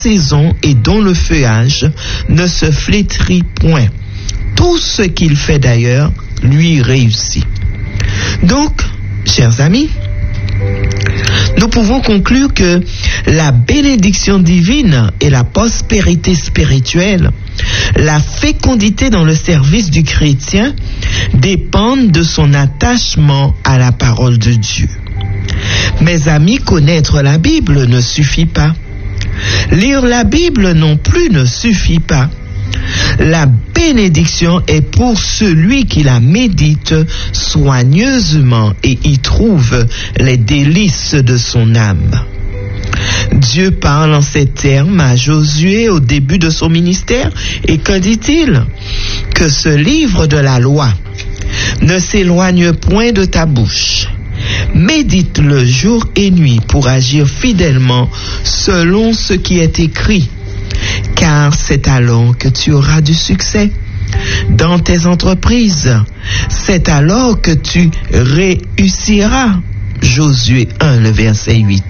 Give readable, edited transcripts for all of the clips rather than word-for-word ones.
saison et dont le feuillage ne se flétrit point. Tout ce qu'il fait d'ailleurs lui réussit. Donc, chers amis, nous pouvons conclure que la bénédiction divine et la prospérité spirituelle, la fécondité dans le service du chrétien dépendent de son attachement à la parole de Dieu. Mes amis, connaître la Bible ne suffit pas. Lire la Bible non plus ne suffit pas. La bénédiction est pour celui qui la médite soigneusement et y trouve les délices de son âme. Dieu parle en ces termes à Josué au début de son ministère, et que dit-il? Que ce livre de la loi ne s'éloigne point de ta bouche. Médite-le jour et nuit pour agir fidèlement selon ce qui est écrit, car c'est alors que tu auras du succès dans tes entreprises. C'est alors que tu réussiras. Josué 1, le verset 8.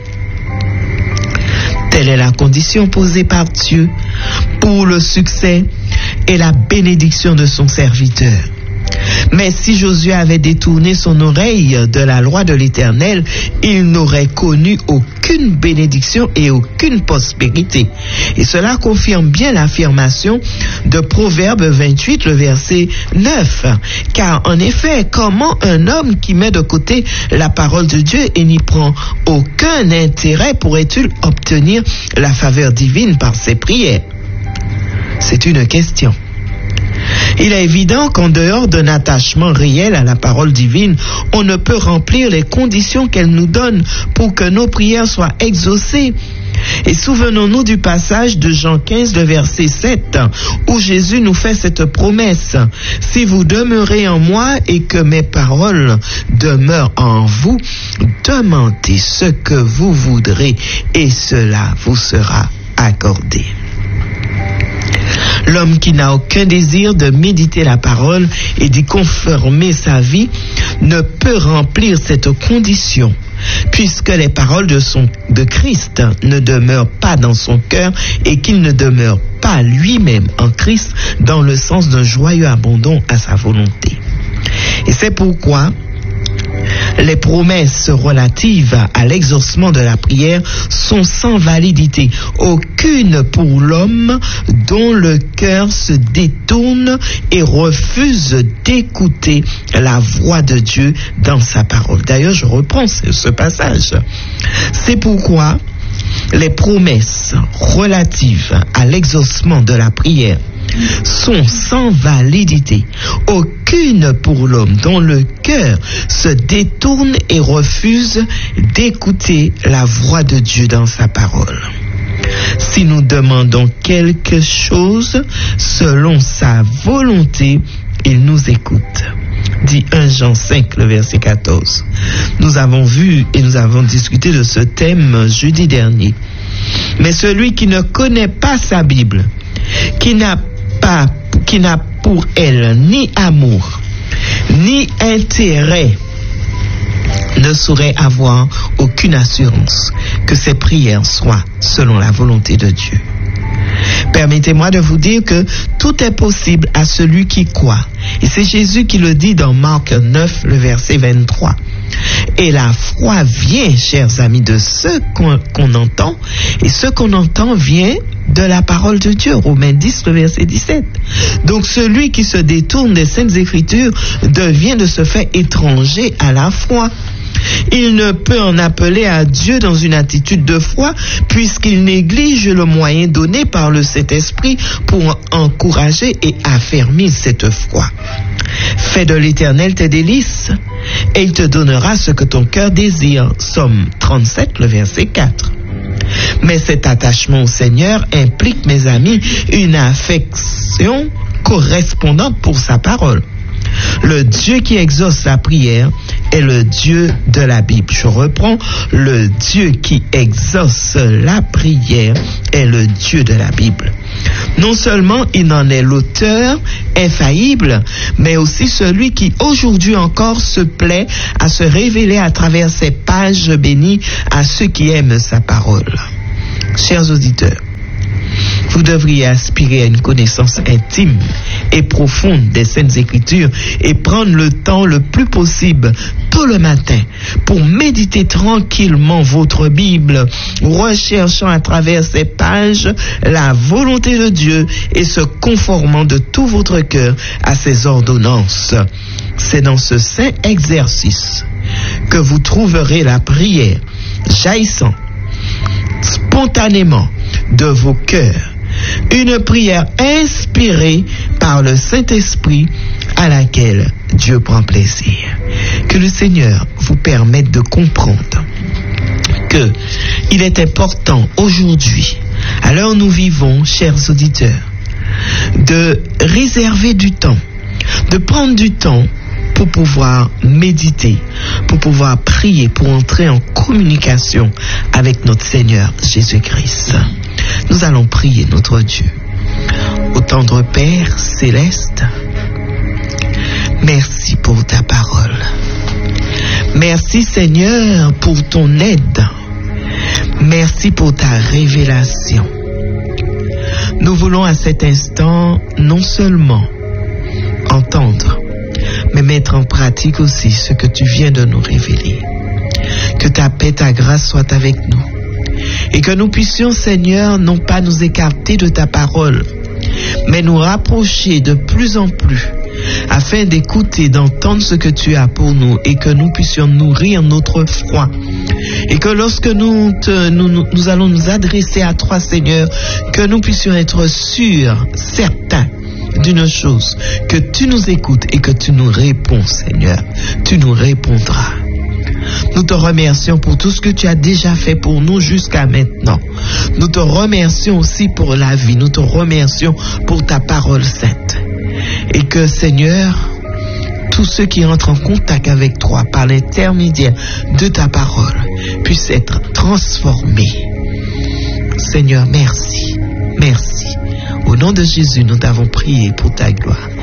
Telle est la condition posée par Dieu pour le succès et la bénédiction de son serviteur. Mais si Josué avait détourné son oreille de la loi de l'Éternel, il n'aurait connu aucune bénédiction et aucune prospérité. Et cela confirme bien l'affirmation de Proverbe 28, le verset 9. Car en effet, comment un homme qui met de côté la parole de Dieu et n'y prend aucun intérêt pourrait-il obtenir la faveur divine par ses prières? C'est une question. Il est évident qu'en dehors d'un attachement réel à la parole divine, on ne peut remplir les conditions qu'elle nous donne pour que nos prières soient exaucées. Et souvenons-nous du passage de Jean 15, le verset 7, où Jésus nous fait cette promesse. Si vous demeurez en moi et que mes paroles demeurent en vous, demandez ce que vous voudrez et cela vous sera accordé. L'homme qui n'a aucun désir de méditer la parole et d'y conformer sa vie ne peut remplir cette condition, puisque les paroles de Christ ne demeurent pas dans son cœur et qu'il ne demeure pas lui-même en Christ dans le sens d'un joyeux abandon à sa volonté. Et c'est pourquoi les promesses relatives à l'exaucement de la prière sont sans validité aucune pour l'homme dont le cœur se détourne et refuse d'écouter la voix de Dieu dans sa parole. D'ailleurs, je reprends ce passage. C'est pourquoi les promesses relatives à l'exaucement de la prière sont sans validité aucune pour l'homme dont le cœur se détourne et refuse d'écouter la voix de Dieu dans sa parole. Si nous demandons quelque chose selon sa volonté, il nous écoute. Dit 1 Jean 5, le verset 14. Nous avons vu et nous avons discuté de ce thème jeudi dernier. Mais celui qui ne connaît pas sa Bible, qui n'a pour elle ni amour, ni intérêt, ne saurait avoir aucune assurance que ses prières soient selon la volonté de Dieu. Permettez-moi de vous dire que tout est possible à celui qui croit. Et c'est Jésus qui le dit dans Marc 9, le verset 23. Et la foi vient, chers amis, de ce qu'on entend. Et ce qu'on entend vient de la parole de Dieu. Romains 10, le verset 17. Donc celui qui se détourne des Saintes Écritures devient de ce fait étranger à la foi. Il ne peut en appeler à Dieu dans une attitude de foi puisqu'il néglige le moyen donné par le Saint-Esprit pour encourager et affermir cette foi. Fais de l'Éternel tes délices et il te donnera ce que ton cœur désire. Psaume 37, le verset 4. Mais cet attachement au Seigneur implique, mes amis, une affection correspondante pour sa parole. Le Dieu qui exauce la prière est le Dieu de la Bible. Je reprends, le Dieu qui exauce la prière est le Dieu de la Bible. Non seulement il en est l'auteur infaillible, mais aussi celui qui aujourd'hui encore se plaît à se révéler à travers ces pages bénies à ceux qui aiment sa parole. Chers auditeurs, Vous devriez aspirer à une connaissance intime et profonde des Saintes Écritures et prendre le temps le plus possible tôt le matin pour méditer tranquillement votre Bible, recherchant à travers ces pages la volonté de Dieu et se conformant de tout votre cœur à ses ordonnances. C'est dans ce saint exercice que vous trouverez la prière jaillissant spontanément de vos cœurs, une prière inspirée par le Saint-Esprit à laquelle Dieu prend plaisir. Que le Seigneur vous permette de comprendre que il est important aujourd'hui, à l'heure où nous vivons, chers auditeurs, de réserver du temps, de prendre du temps pour pouvoir méditer, pour pouvoir prier, pour entrer en communication avec notre Seigneur Jésus-Christ. Nous allons prier notre Dieu. Ô tendre Père céleste, merci pour ta parole. Merci Seigneur pour ton aide. Merci pour ta révélation. Nous voulons à cet instant non seulement entendre, mais mettre en pratique aussi ce que tu viens de nous révéler. Que ta paix, ta grâce soient avec nous. Et que nous puissions, Seigneur, non pas nous écarter de ta parole, mais nous rapprocher de plus en plus, afin d'écouter, d'entendre ce que tu as pour nous, et que nous puissions nourrir notre foi. Et que lorsque nous allons nous adresser à toi, Seigneur, que nous puissions être sûrs, certains, d'une chose, que tu nous écoutes et que tu nous réponds, Seigneur. Tu nous répondras. Nous te remercions pour tout ce que tu as déjà fait pour nous jusqu'à maintenant. Nous te remercions aussi pour la vie. Nous te remercions pour ta parole sainte. Et que, Seigneur, tous ceux qui entrent en contact avec toi par l'intermédiaire de ta parole puissent être transformés. Seigneur, merci. Merci. Au nom de Jésus, nous t'avons prié pour ta gloire.